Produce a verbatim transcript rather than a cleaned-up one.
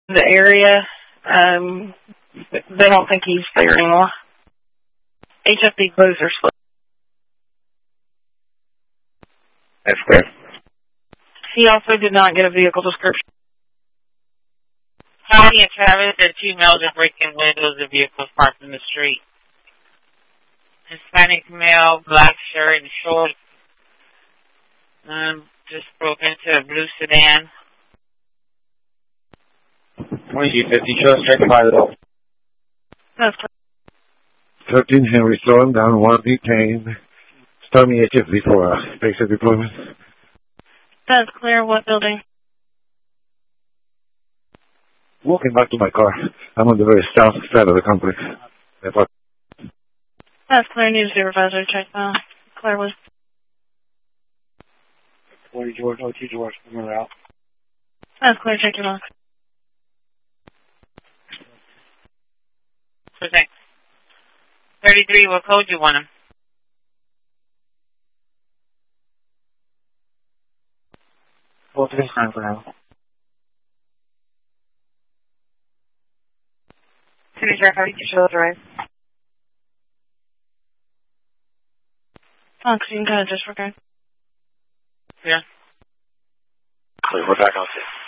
the area. Um, they don't think he's there anymore. H F D closed their slip. That's clear. He also did not get a vehicle description. County and Travis had two males that break in windows of vehicles parked in the street. Hispanic male, black shirt and shorts. Um, just broke into a blue sedan. twenty-two fifty, show straight to pilot. That's correct. thirteen Henry Thorne, down one detained. Stormy H F D for uh, basic deployment. That's clear. What building? Walking back to my car. I'm on the very south side of the complex. That's clear. Need a supervisor to check now. Claire was. forty George, O two George, I'm out. That's clear. Check your log. Present. thirty-three, what code you want him? Both of them time for now. City Sheriff, how do you show the right? Oh, you can kind of disregard. Yeah. Clear, we're back on set.